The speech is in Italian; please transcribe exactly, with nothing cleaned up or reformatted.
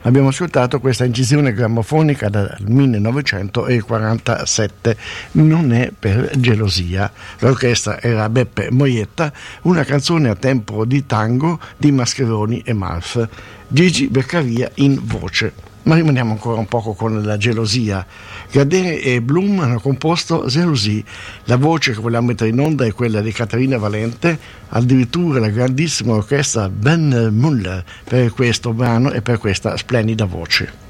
Abbiamo ascoltato questa incisione grammofonica dal millenovecentoquarantasette, Non è per gelosia. L'orchestra era Beppe Moietta, una canzone a tempo di tango di Mascheroni e Malf. Gigi Beccaria in voce. Ma rimaniamo ancora un poco con la gelosia. Gardere e Blum hanno composto Jalousie. La voce che vogliamo mettere in onda è quella di Caterina Valente, addirittura la grandissima orchestra Ben Muller per questo brano e per questa splendida voce.